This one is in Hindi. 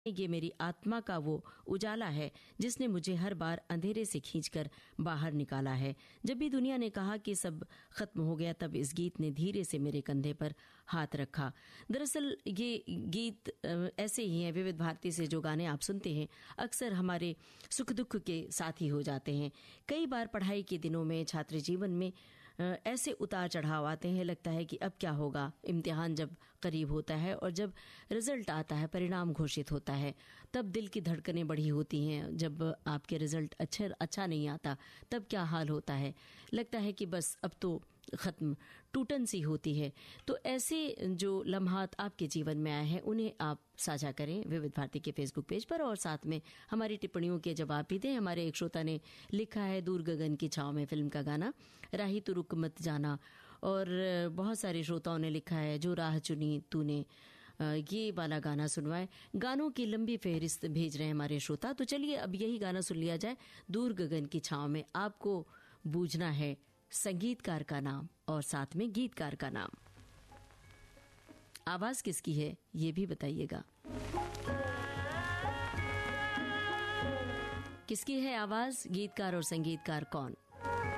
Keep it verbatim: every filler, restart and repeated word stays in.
ये मेरी आत्मा का वो उजाला है जिसने मुझे हर बार अंधेरे से खींचकर बाहर निकाला है। जब भी दुनिया ने कहा कि सब खत्म हो गया, तब इस गीत ने धीरे से मेरे कंधे पर हाथ रखा। दरअसल ये गीत ऐसे ही हैं, विविध भारती से जो गाने आप सुनते हैं अक्सर हमारे सुख दुख के साथी हो जाते हैं। कई बार पढ़ाई के दिनों में, छात्र जीवन में ऐसे उतार चढ़ाव आते हैं, लगता है कि अब क्या होगा। इम्तिहान जब करीब होता है और जब रिजल्ट आता है, परिणाम घोषित होता है, तब दिल की धड़कनें बढ़ी होती हैं। जब आपके रिजल्ट अच्छा अच्छा नहीं आता, तब क्या हाल होता है, लगता है कि बस अब तो खत्म, टूटन सी होती है। तो ऐसे जो लम्हात आपके जीवन में आए हैं उन्हें आप साझा करें विविध भारती के फेसबुक पेज पर, और साथ में हमारी टिप्पणियों के जवाब भी दें। हमारे एक श्रोता ने लिखा है, दूर गगन की छांव में फिल्म का गाना, राही तू रुक मत जाना। और बहुत सारे श्रोताओं ने लिखा है, जो राह चुनी तूने, ये वाला गाना सुनवाए। गानों की लंबी फहरिस्त भेज रहे हैं हमारे श्रोता। तो चलिए अब यही गाना सुन लिया जाए, दूर गगन की छांव में। आपको बूझना है संगीतकार का नाम और साथ में गीतकार का नाम। आवाज किसकी है ये भी बताइएगा। किसकी है आवाज, गीतकार और संगीतकार कौन?